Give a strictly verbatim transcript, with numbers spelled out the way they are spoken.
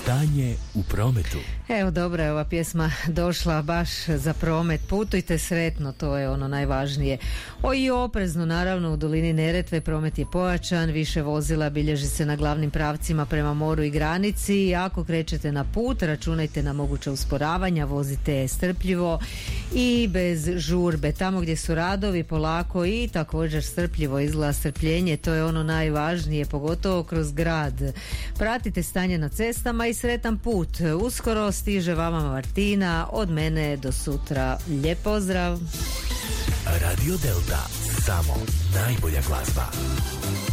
Stanje u prometu. Evo, dobra je ova pjesma došla baš za promet. Putujte sretno, to je ono najvažnije. O i oprezno, naravno, u dolini Neretve promet je pojačan, više vozila bilježi se na glavnim pravcima prema moru i granici. Ako krećete na put, računajte na moguće usporavanja, vozite strpljivo i bez žurbe. Tamo gdje su radovi, polako i također strpljivo, izgleda strpljenje, to je ono najvažnije, pogotovo kroz grad. Pratite stanje na cestama i sretan put. Uskoro stiže vama Martina, od mene do sutra. Lijep pozdrav. Radio Delta, samo najbolja glazba.